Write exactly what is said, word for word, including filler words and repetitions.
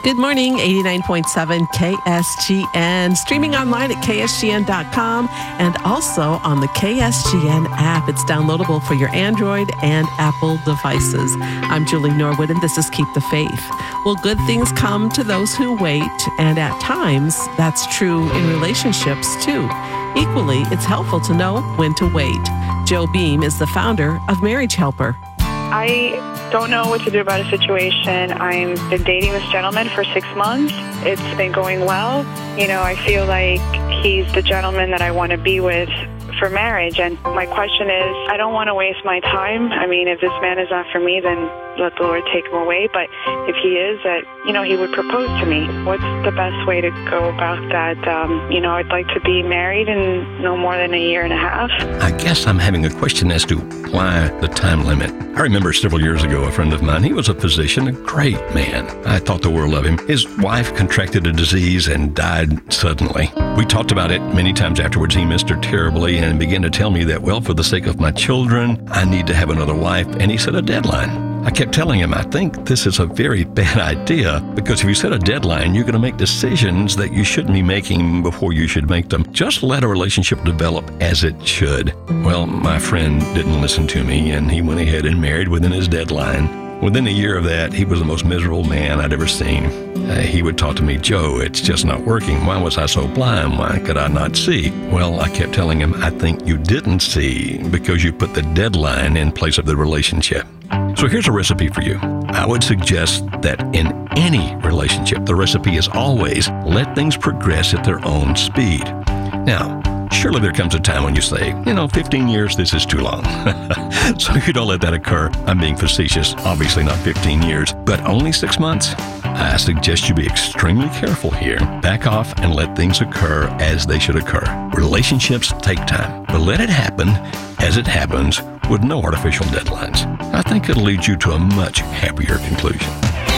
Good morning, eighty-nine point seven K S G N, streaming online at K S G N dot com and also on the K S G N app. It's downloadable for your Android and Apple devices. I'm Julie Norwood, and this is Keep the Faith. Well, good things come to those who wait, and at times that's true in relationships too. Equally, it's helpful to know when to wait. Joe Beam is the founder of Marriage Helper. I don't know what to do about a situation. I've been dating this gentleman for six months. It's been going well. You know, I feel like he's the gentleman that I want to be with for marriage. And my question is, I don't want to waste my time. I mean, if this man is not for me, then let the Lord take him away. But if he is, that, you know, he would propose to me. What's the best way to go about that? Um, you know, I'd like to be married in no more than a year and a half. I guess I'm having a question as to why the time limit. I remember several years ago, a friend of mine, he was a physician, a great man. I thought the world of him. His wife contracted a disease and died suddenly. We talked about it many times afterwards. He missed her terribly and began to tell me that, well, for the sake of my children, I need to have another wife. And he set a deadline. I kept telling him, I think this is a very bad idea, because if you set a deadline, you're going to make decisions that you shouldn't be making before you should make them. Just let a relationship develop as it should. Well, my friend didn't listen to me, and he went ahead and married within his deadline. Within a year of that, he was the most miserable man I'd ever seen. Uh, he would talk to me, Joe, it's just not working. Why was I so blind? Why could I not see? Well, I kept telling him, I think you didn't see because you put the deadline in place of the relationship. So here's a recipe for you. I would suggest that in any relationship, the recipe is always let things progress at their own speed. Now, surely there comes a time when you say, you know, fifteen years, this is too long. So you don't let that occur. I'm being facetious, obviously not fifteen years, but only six months. I suggest you be extremely careful here. Back off and let things occur as they should occur. Relationships take time, but let it happen as it happens with no artificial deadlines. I think it'll lead you to a much happier conclusion.